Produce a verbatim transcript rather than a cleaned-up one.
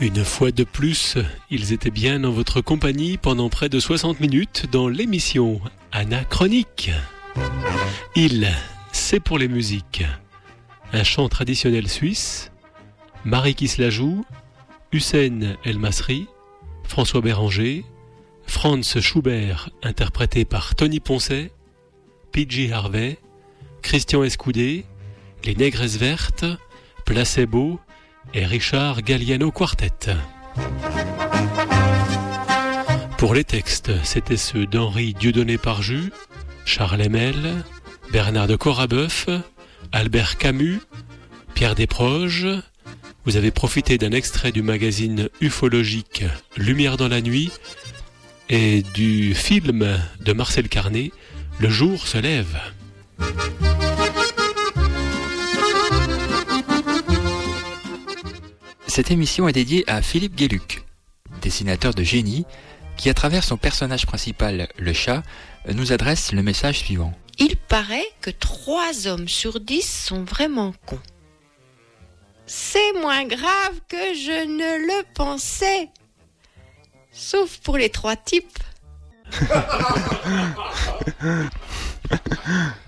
Une fois de plus, ils étaient bien en votre compagnie pendant près de soixante minutes dans l'émission Anachronique. Il, c'est pour les musiques. Un chant traditionnel suisse, Marie qui se la joue, Hussein El Masri, François Béranger, Franz Schubert interprété par Tony Poncet, P J Harvey, Christian Escudé, Les Négresses Vertes, Placebo et Richard Galliano Quartet. Pour les textes, c'était ceux d'Henri Dieudonné Parjus, Charles Hemmel, Bernard de Corabeuf, Albert Camus, Pierre Desproges. Vous avez profité d'un extrait du magazine ufologique Lumière dans la nuit et du film de Marcel Carné, Le jour se lève. Cette émission est dédiée à Philippe Guéluc, dessinateur de génie, qui à travers son personnage principal, le chat, nous adresse le message suivant. Il paraît que trois hommes sur dix sont vraiment cons. C'est moins grave que je ne le pensais. Sauf pour les trois types.